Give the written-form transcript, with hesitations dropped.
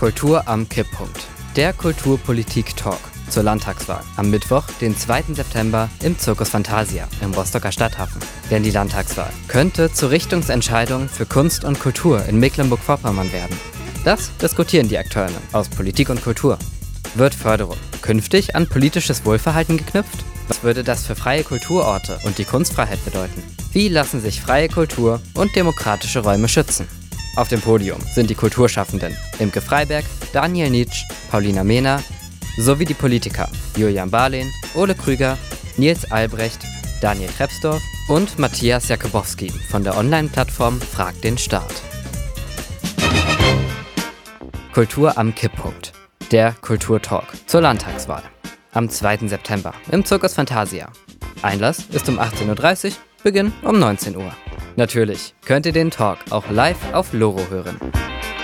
Kultur am Kipppunkt. Der Kulturpolitik-Talk zur Landtagswahl am Mittwoch, den 2. September im Circus Fantasia im Rostocker Stadthafen. Denn die Landtagswahl könnte zur Richtungsentscheidung für Kunst und Kultur in Mecklenburg-Vorpommern werden. Das diskutieren die Akteure aus Politik und Kultur. Wird Förderung künftig an politisches Wohlverhalten geknüpft? Was würde das für freie Kulturorte und die Kunstfreiheit bedeuten? Wie lassen sich freie Kultur und demokratische Räume schützen? Auf dem Podium sind die Kulturschaffenden Imke Freiberg, Daniel Nitsch, Paulina Mehner sowie die Politiker Julian Barlehn, Ole Krüger, Nils Albrecht, Daniel Krebsdorf und Matthias Jakubowski von der Online-Plattform Frag den Staat. Kultur am Kipppunkt. Der Kulturtalk zur Landtagswahl. Am 2. September im Circus Fantasia. Einlass ist um 18.30 Uhr, Beginn um 19 Uhr. Natürlich könnt ihr den Talk auch live auf Loro hören.